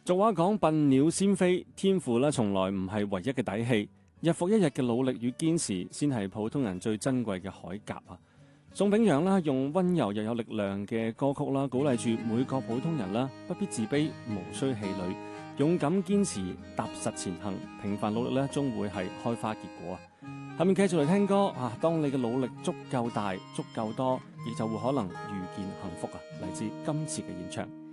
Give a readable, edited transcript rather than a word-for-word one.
俗話講笨鳥先飛，天賦咧從來唔係唯一嘅底氣，日復一日嘅努力與堅持，先係普通人最珍貴嘅鎧甲啊！宋秉洋啦，用溫柔又有力量嘅歌曲啦，鼓勵住每個普通人啦，不必自卑，無需氣餒，勇敢堅持，踏實前行，平凡努力咧，終會係開花結果啊！下面繼續嚟聽歌啊！當你嘅努力足夠大、足夠多，亦就會可能遇見幸福啊！嚟自今次嘅演唱。